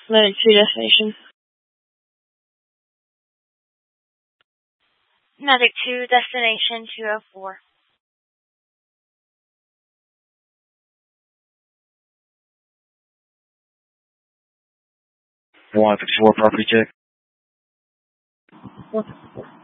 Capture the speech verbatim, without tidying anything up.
Medic two destination. Medic two destination two oh four. one fifty-four property check. one fifty-four.